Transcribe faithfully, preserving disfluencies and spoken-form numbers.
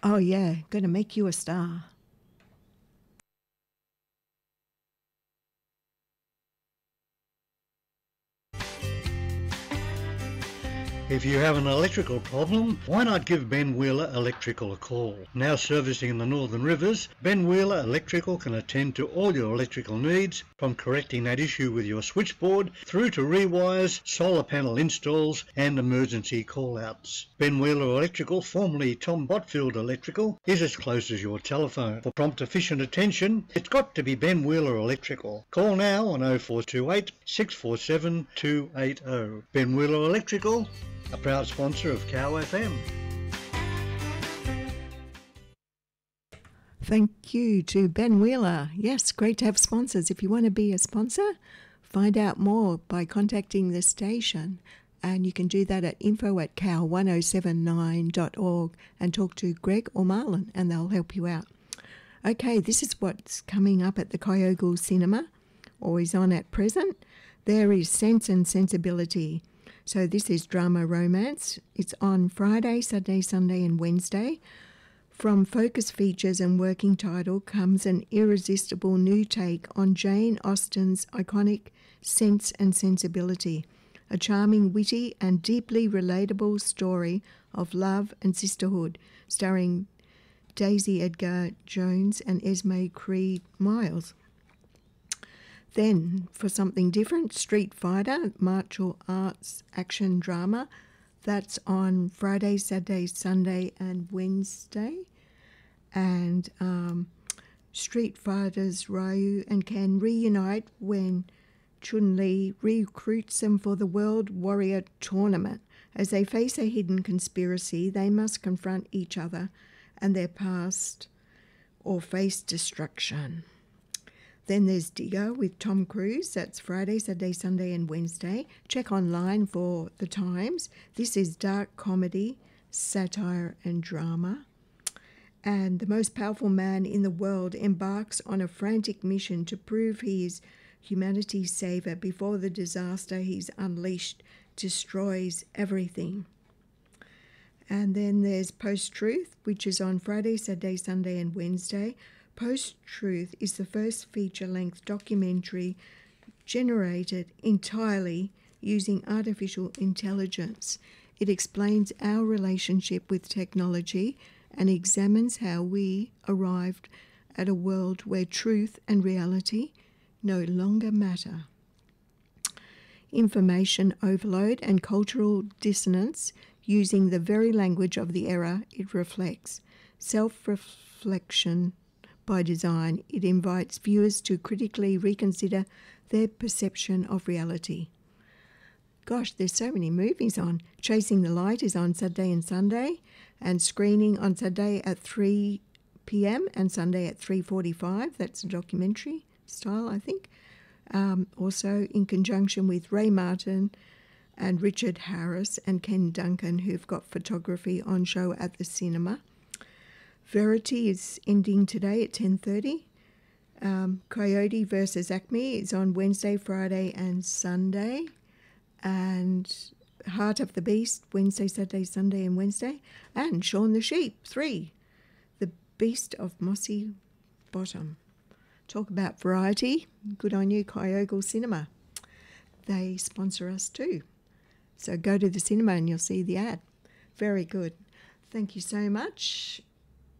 Oh, yeah, going to make you a star. If you have an electrical problem, why not give Ben Wheeler Electrical a call? Now servicing in the Northern Rivers, Ben Wheeler Electrical can attend to all your electrical needs, from correcting that issue with your switchboard through to rewires, solar panel installs and emergency call-outs. Ben Wheeler Electrical, formerly Tom Botfield Electrical, is as close as your telephone. For prompt efficient attention, it's got to be Ben Wheeler Electrical. Call now on oh four two eight, six four seven, two eight oh. Ben Wheeler Electrical, a proud sponsor of Cow F M. Thank you to Ben Wheeler. Yes, great to have sponsors. If you want to be a sponsor, find out more by contacting the station. And you can do that at info at cow one oh seven nine dot org and talk to Greg or Marlon and they'll help you out. Okay, this is what's coming up at the Kyogle Cinema, or is on at present. There is Sense and Sensibility. So this is drama romance. It's on Friday, Saturday, Sunday and Wednesday. From Focus Features and working title comes an irresistible new take on Jane Austen's iconic Sense and Sensibility, a charming, witty and deeply relatable story of love and sisterhood, starring Daisy Edgar Jones and Esme Creed Miles. Then, for something different, Street Fighter, martial arts action drama. That's on Friday, Saturday, Sunday and Wednesday. And um, Street Fighters Ryu and Ken reunite when Chun-Li recruits them for the World Warrior Tournament. As they face a hidden conspiracy, they must confront each other and their past or face destruction. Then there's Digger with Tom Cruise. That's Friday, Saturday, Sunday and Wednesday. Check online for the times. This is dark comedy, satire and drama. And the most powerful man in the world embarks on a frantic mission to prove he is humanity's savior before the disaster he's unleashed destroys everything. And then there's Post-Truth, which is on Friday, Saturday, Sunday and Wednesday. Post-Truth is the first feature-length documentary generated entirely using artificial intelligence. It explains our relationship with technology and examines how we arrived at a world where truth and reality no longer matter. Information overload and cultural dissonance using the very language of the era it reflects. Self-reflection by design, it invites viewers to critically reconsider their perception of reality. Gosh, there's so many movies on. Chasing the Light is on Saturday and Sunday, and screening on Saturday at three p.m. and Sunday at three forty-five. That's a documentary style, I think. Um, also in conjunction with Ray Martin and Richard Harris and Ken Duncan, who've got photography on show at the cinema. Verity is ending today at ten thirty. Um, Coyote versus Acme is on Wednesday, Friday and Sunday. And Heart of the Beast, Wednesday, Saturday, Sunday and Wednesday. And Shaun the Sheep, three. The Beast of Mossy Bottom. Talk about variety. Good on you, Kyogle Cinema. They sponsor us too. So go to the cinema and you'll see the ad. Very good. Thank you so much.